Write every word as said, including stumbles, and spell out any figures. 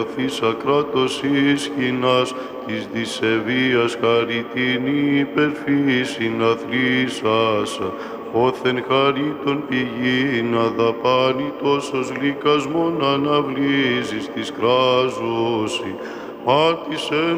εκδοθήσα κράτος ίσχυνας, της δισεβίας χαριτίνη υπερφύσιν αθλήσασα, όθεν χαρίτων πηγήν αδαπάνη τόσος λυκασμόν αναβλύζεις της κράζωση, μάτισεν